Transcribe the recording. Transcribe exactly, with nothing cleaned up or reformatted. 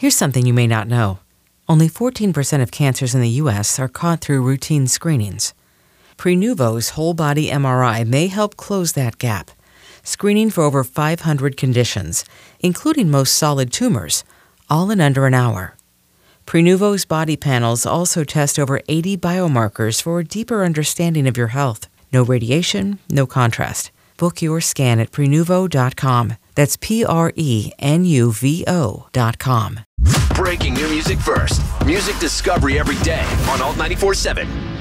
Here's something you may not know. Only fourteen percent of cancers in the U S are caught through routine screenings. Prenuvo's whole-body M R I may help close that gap, screening for over five hundred conditions, including most solid tumors, all in under an hour. Prenuvo's body panels also test over eighty biomarkers for a deeper understanding of your health. No radiation, no contrast. Book your scan at Prenuvo dot com. That's P R E N U V O dot com. Breaking new music first. Music discovery every day on Alt ninety-four point seven.